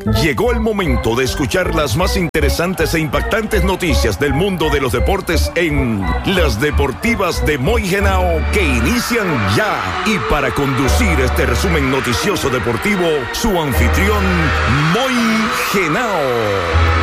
Llegó el momento de escuchar las más interesantes e impactantes noticias del mundo de los deportes en Las Deportivas de Moy Henao, que inician ya. Y para conducir este resumen noticioso deportivo, su anfitrión, Moy Henao.